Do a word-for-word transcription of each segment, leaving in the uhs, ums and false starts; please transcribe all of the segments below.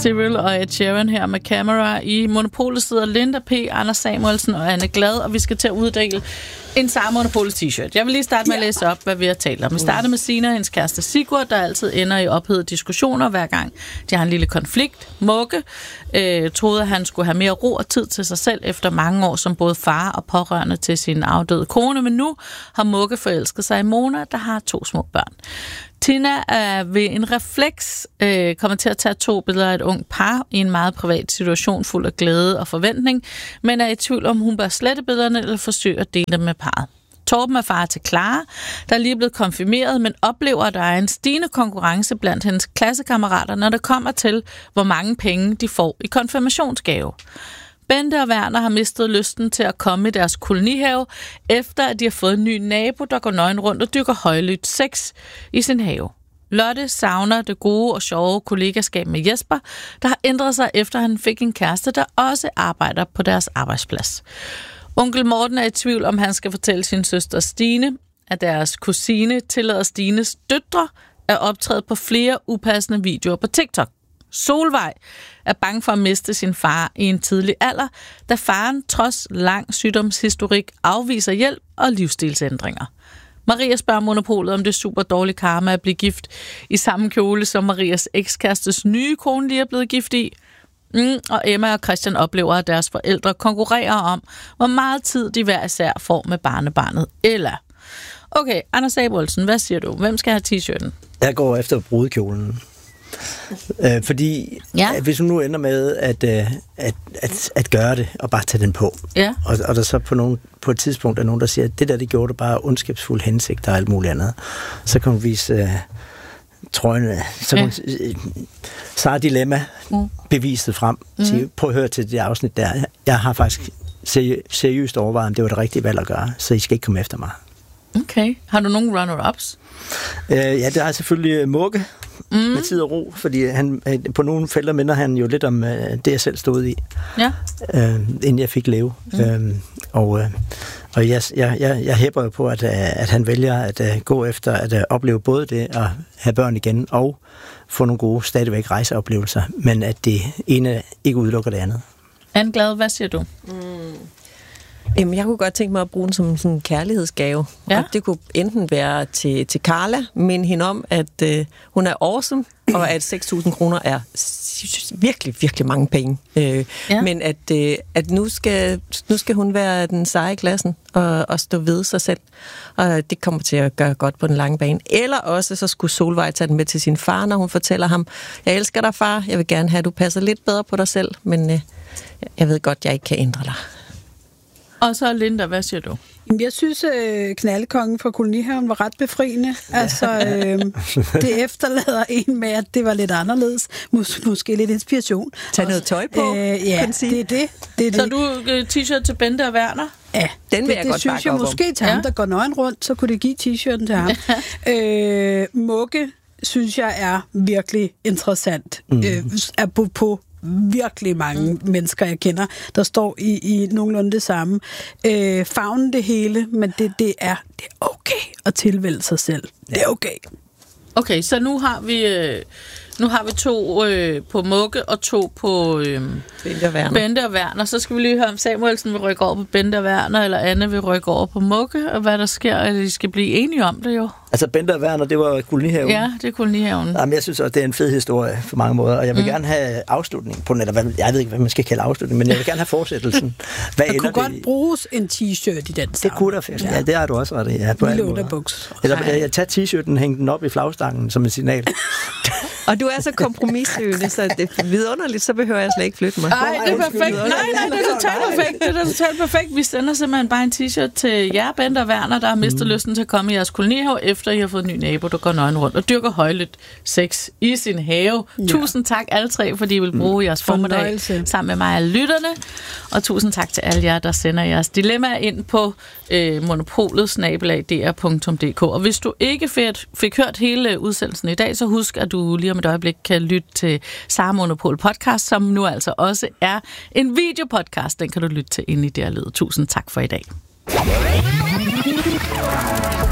Cyril og Ed Sheeran her med Camera. I Monopolet sidder Linda P., Anders Samuelsen og Anne Glad, og vi skal til at uddele en Sara Monopolet t-shirt. Jeg vil lige starte med at læse op, hvad vi har talt om. Vi starter med Sina og hendes kæreste Sigurd, der altid ender i ophedede diskussioner hver gang de har en lille konflikt. Mugge øh, troede, at han skulle have mere ro og tid til sig selv efter mange år som både far og pårørende til sin afdøde kone, men nu har Mugge forelsket sig i Mona, der har to små børn. Tina er ved en refleks øh, kommer til at tage to billeder af et ungt par i en meget privat situation fuld af glæde og forventning, men er i tvivl om, hun bør slette billederne eller forsøge at dele dem med parret. Torben er far til Clara, der er lige blevet konfirmeret, men oplever, at der er en stigende konkurrence blandt hendes klassekammerater, når det kommer til, hvor mange penge de får i konfirmationsgave. Bente og Werner har mistet lysten til at komme i deres kolonihave, efter at de har fået en ny nabo, der går nøgen rundt og dykker højlydt sex i sin have. Lotte savner det gode og sjove kollegaskab med Jesper, der har ændret sig efter han fik en kæreste, der også arbejder på deres arbejdsplads. Onkel Morten er i tvivl, om han skal fortælle sin søster Stine, at deres kusine tillader Stines døtre at optræde på flere upassende videoer på TikTok. Solvej er bange for at miste sin far i en tidlig alder, da faren trods lang sygdomshistorik afviser hjælp og livsstilsændringer. Maria spørger Monopolet, om det er super dårlig karma at blive gift i samme kjole, som Marias ekskærestes nye kone lige er blevet gift i. Mm, og Emma og Christian oplever, at deres forældre konkurrerer om, hvor meget tid de hver især får med barnebarnet Ella. Okay, Anders Samuelsen, hvad siger du? Hvem skal have t-shirten? Jeg går efter brudekjolen. Øh, fordi ja. hvis hun nu ender med at, øh, at, at, at gøre det og bare tage den på, ja. og, og der så på, nogen, på et tidspunkt er nogen, der siger, at det der, det gjorde det bare ondskabsfuld hensigt og alt muligt andet, så kan hun vise øh, trøjen, så kan ja. hun øh, Sara Dilemma mm. beviset frem. Mm. Sige, prøv at høre til det afsnit der. Jeg har faktisk seri- seriøst overvejet, om det var det rigtige valg at gøre, så I skal ikke komme efter mig. Okay. Har du nogen runner-ups? Øh, ja, det er selvfølgelig Mugge. Mm. Med tid og ro, fordi han, på nogle felter minder han jo lidt om uh, det, jeg selv stod i, ja. uh, inden jeg fik leve. Mm. Uh, og uh, og jeg, jeg, jeg, jeg hæpper jo på, at, uh, at han vælger at uh, gå efter at uh, opleve både det at have børn igen, og få nogle gode, stadigvæk rejseoplevelser, men at det ene ikke udelukker det andet. Anne Glad, hvad siger du? Mm. Jamen, jeg kunne godt tænke mig at bruge den som sådan en kærlighedsgave. Ja. Og det kunne enten være til, til Carla, minde hende om, at øh, hun er awesome, og at seks tusind kroner er virkelig, virkelig mange penge. Øh, ja. Men at, øh, at nu, skal, nu skal hun være den seje i klassen og, og stå ved sig selv. Og det kommer til at gøre godt på den lange bane. Eller også så skulle Solvej tage den med til sin far, når hun fortæller ham, jeg elsker dig, far, jeg vil gerne have, at du passer lidt bedre på dig selv, men øh, jeg ved godt, jeg ikke kan ændre dig. Og så Linda, hvad siger du? Jeg synes, øh, knaldekongen fra kolonihaven var ret befriende. Altså, øh, det efterlader en med, at det var lidt anderledes. Mås- måske lidt inspiration. Tag noget tøj på, øh, ja, det er det. det, er det. Så du øh, t-shirt til Bente og Werner? Ja, den vil det, jeg det godt synes bakke jeg op måske om. til ham, ja. der går nøgen rundt, så kunne det give t-shirten til ham. øh, Mugge synes jeg er virkelig interessant. Mm. Øh, er på, på virkelig mange mm. mennesker, jeg kender, der står i, i nogenlunde det samme. Øh, favnen det hele, men det, det, er, det er okay at tilvælge sig selv. Ja. Det er okay. Okay, så nu har vi øh, nu har vi to øh, på Mugge og to på øh, Bente og Werner. Bente og Werner. Så skal vi lige høre, om Samuelsen vil rykke over på Bente og Werner, eller Anne vil rykke over på Mugge, og hvad der sker, at de skal blive enige om det jo. Altså Bente og Werner, det var kolonihaven. Ja, det er kolonihaven. Jamen, jeg synes også, det er en fed historie på mange måder, og jeg vil mm. gerne have afslutning på den, eller hvad, jeg ved ikke, hvad man skal kalde afslutning, men jeg vil gerne have fortsættelsen. Hvad der kunne det godt i? bruges en t-shirt i den sammen. Det kunne der faktisk. Ja, det har du også ret i. Ja, på alle måder. Eller jeg, jeg tager t-shirten, hænger den op i flagstangen som et signal. Og du er så kompromissøgende, så det er vidunderligt, så behøver jeg slet ikke flytte mig. Nej, det er perfekt. Nej, nej, det er totalt perfekt. Det er totalt perfekt. Vi sender simpelthen bare en t-shirt til jer, Bente og Werner, der har mistet mm. lysten til at komme i jeres kolonihave, efter I har fået en ny nabo, der går nøgen rundt og dyrker højlydt sex i sin have. Ja. Tusind tak alle tre, fordi I vil bruge mm. jeres formiddag sammen med mig og lytterne. Og tusind tak til alle jer, der sender jeres dilemmaer ind på øh, monopolet snabel-a d r punktum d k. Og hvis du ikke fik, fik hørt hele udsendelsen i dag, så husk, at du lige om et øjeblik kan lytte til Sara Monopol podcast, som nu altså også er en videopodcast. Den kan du lytte til inde i det her led. Tusind tak for i dag.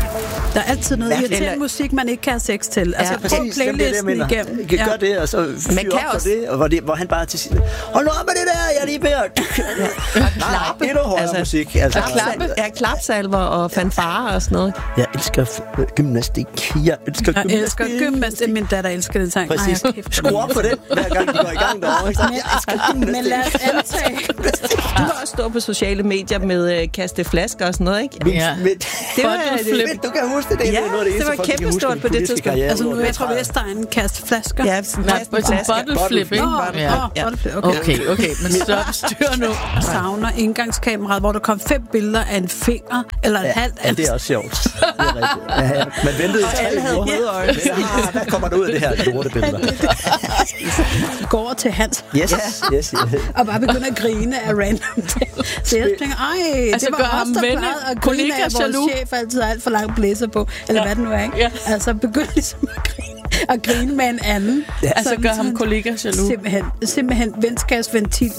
Der er altid noget Mærkeligt. irriterende musik, man ikke kan have sex til. Altså, Ja, prøv playlisten igennem. Gør ja. det, og så fyr op for det, og hvor, det, hvor han bare til sidst, hold nu op med det der, jeg er lige ved at... Klappe. Endnu højere altså, musik. Altså, klappe. Ja, klapsalver og fanfare og sådan noget. Jeg elsker f- gymnastik. Jeg elsker jeg gymnastik. Jeg elsker gymnastik. Min datter elsker den sang. Præcis. Skru op for det, hver gang de går i gang derovre. Jeg elsker gymnastik. Men lad os antage. Du har også stået på sociale medier med øh, kaste flasker og sådan noget, ikke? Ja. Det var det. Du kan huske det. Det er ja, noget af det eneste, det var kæmpestort på det tidspunkt. Altså nu, jeg tror, Vestegnen kaste flasker. Ja, sådan Nej, på en bottle flip, ikke? Åh, Ja. Okay, okay, men stop, styr nu. Jeg savner indgangskameraet, hvor der kom fem billeder af en finger, eller en Ja, halv. ja, det er også sjovt. Det er rigtigt. Ja, ja. Man ventede i alle tre havde uger. hovedøjne. Ja, hvad kommer der ud af det her lortebilleder? Går over til Hans, Yes, yes, yes. og bare begynder at grine af random ting. Så jeg tænker, ej, Altså, det gør var ham os, der venner, plejede at grine kollega, af, at jaloux. vores chef altid har alt for lang blæser på, eller Ja. hvad det nu er, ikke? Ja. Altså, begynd ligesom at grine, at grine med en anden. Altså, Sådan, gør ham sådan- kollega jaloux. Simpelthen, simpelthen venskabsventil